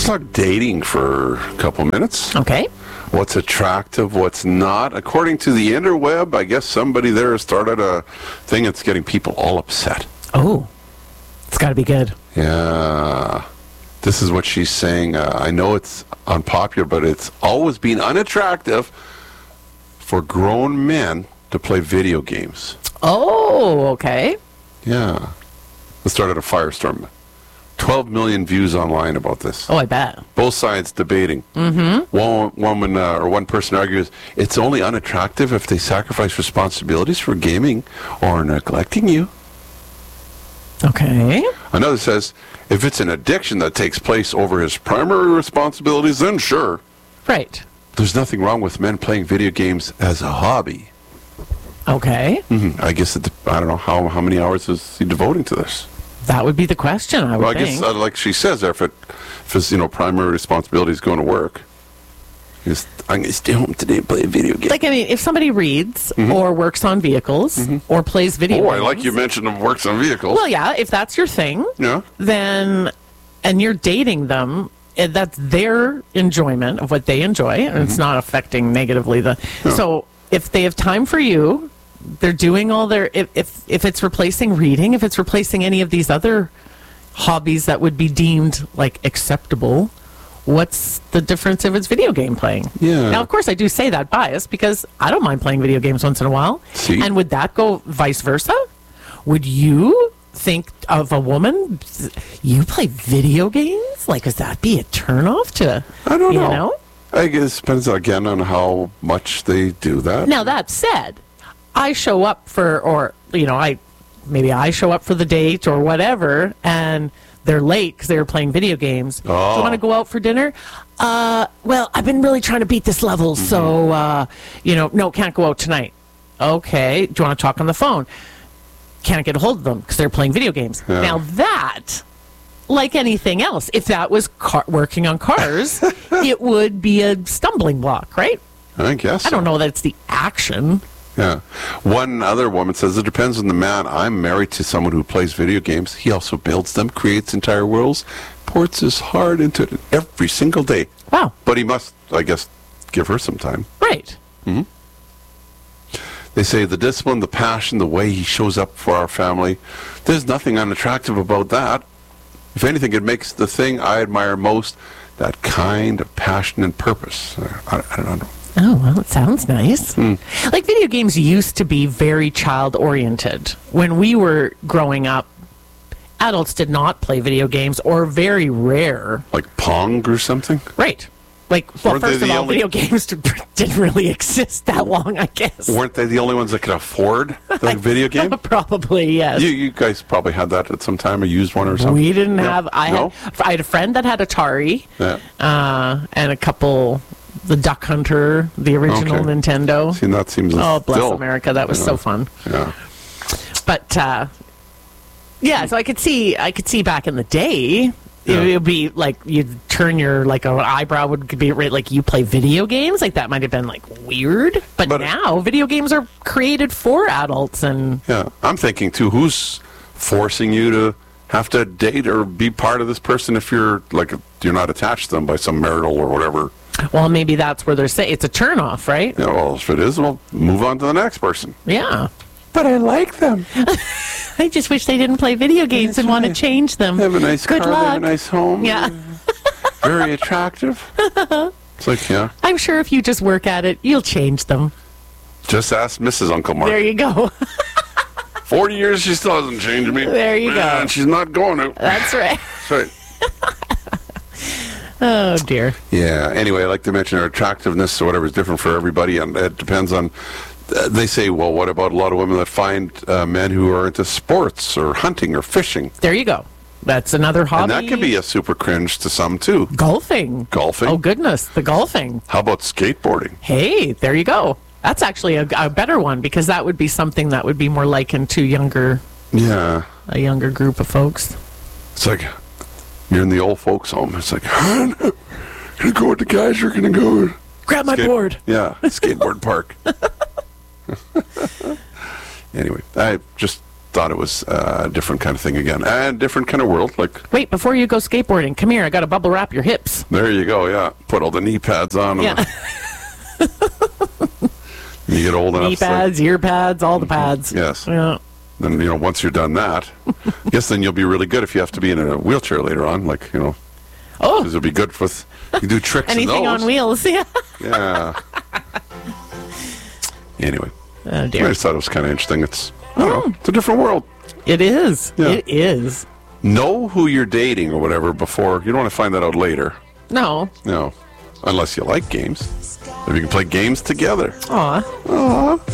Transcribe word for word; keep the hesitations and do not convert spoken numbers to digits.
Let's talk dating for a couple minutes. Okay. What's attractive, what's not. According to the interweb, I guess somebody there started a thing that's getting people all upset. Oh, it's got to be good. Yeah. This is what she's saying. Uh, I know it's unpopular, but it's always been unattractive for grown men to play video games. Oh, okay. Yeah. It started a firestorm. twelve million views online about this. Oh, I bet. Both sides debating. Mm-hmm. One woman uh, or one person argues it's only unattractive if they sacrifice responsibilities for gaming or neglecting you. Okay. Another says if it's an addiction that takes place over his primary responsibilities, then sure. Right. There's nothing wrong with men playing video games as a hobby. Okay. Mm-hmm. I guess, it, I don't know, how, how many hours is he devoting to this? That would be the question, I would well, I think. guess, uh, like she says, if, it, if his you know, primary responsibility is going to work, he's, I'm going to stay home today and play a video game. Like, I mean, if somebody reads Mm-hmm. or works on vehicles Mm-hmm. or plays video oh, games. I like you mentioned of works on vehicles. Well, yeah, if that's your thing, yeah. then, and you're dating them, eh, that's their enjoyment of what they enjoy, and Mm-hmm. it's not affecting negatively the. No. So if they have time for you, they're doing all their. If, if if it's replacing reading, if it's replacing any of these other hobbies that would be deemed like acceptable, what's the difference if it's video game playing? Yeah. Now, of course, I do say that biased because I don't mind playing video games once in a while. See? And would that go vice versa? Would you think of a woman, you play video games? Like, does that be a turnoff to, I don't you know. know? I guess it depends again on how much they do that. Now, that said, I show up for, or, you know, I maybe I show up for the date or whatever, and they're late because they were playing video games. Oh. Do you want to go out for dinner? Uh, well, I've been really trying to beat this level, Mm-hmm. so, uh, you know, no, can't go out tonight. Okay. Do you want to talk on the phone? Can't get a hold of them because they're playing video games. Yeah. Now, that, like anything else, if that was car- working on cars, it would be a stumbling block, right? I guess I don't so. know that it's the action. Yeah. One other woman says it depends on the man. I'm married to someone who plays video games. He also builds them, creates entire worlds, puts his heart into it every single day. Wow. But he must, I guess, give her some time. Right. They say the discipline, the passion, the way he shows up for our family, there's nothing unattractive about that. If anything, it makes the thing I admire most that kind of passion and purpose. I, I don't know. Oh, well, it sounds nice. Like, video games used to be very child-oriented. When we were growing up, adults did not play video games, or very rare. Like Pong or something? Right. Like, well, Weren't they first of the all, only- video games didn't really exist that long, I guess. Weren't they the only ones that could afford the video game? Probably, yes. You, you guys probably had that at some time, or used one or something. We didn't No? have. I no? had. I had a friend that had Atari, Yeah. uh, and a couple. The Duck Hunter, the original Okay. Nintendo. See, that seems Oh, bless still, America! That was you so know, fun. Yeah. But uh, yeah, so I could see. I could see back in the day. Yeah. It would be like you'd turn your like an eyebrow would be right like you play video games, like that might have been like weird. But, But- now video games are created for adults, and Yeah. I'm thinking, too, who's forcing you to have to date or be part of this person if you're, like, you're not attached to them by some marital or whatever? well, maybe that's where they're saying it's a turnoff, right? Yeah, well, if it is, well, move on to the next person. Yeah. But I like them. I just wish they didn't play video games That's and want to right. change them. They have a nice Good car, they have luck. a nice home. Yeah. Very attractive. It's like, yeah. I'm sure if you just work at it, you'll change them. Just ask Missus Uncle Mark. There you go. Forty years, she still hasn't changed me. There you go. And she's not going to. That's right. That's right. Oh, dear. Yeah. Anyway, I like to mention our attractiveness or whatever is different for everybody, and it depends on. Uh, they say, well, what about a lot of women that find uh, men who are into sports or hunting or fishing? There you go. That's another hobby. And that can be a super cringe to some too. golfing. Golfing. Oh, goodness. The golfing. How about skateboarding? Hey, there you go. That's actually a, a better one because that would be something that would be more likened to younger, Yeah. a younger group of folks. It's like you're in the old folks' home. It's like, huh? Gonna go with the guys. You're gonna go. Grab my Skate- board. Yeah, skateboard park. Anyway, I just thought it was uh, a different kind of thing again. And different kind of world. Like, Wait, before you go skateboarding, come here. I got to bubble wrap your hips. there you go, yeah. Put all the knee pads on. and Yeah. You get old enough. Knee it's like- pads, ear pads, all the pads. Yes. Yeah. Then, you know, once you're done that, I guess then you'll be really good if you have to be in a wheelchair later on. Like, you know, Oh, because it'll be good with, you can do tricks in anything those. on wheels. Yeah. Yeah. Anyway, Oh, I dear. just thought it was kind of interesting. It's, I don't know, it's a different world. It is. Yeah. It is. Know who you're dating or whatever before. You don't want to find that out later. No. No. Unless you like games. If you can play games together. Aw. Aw.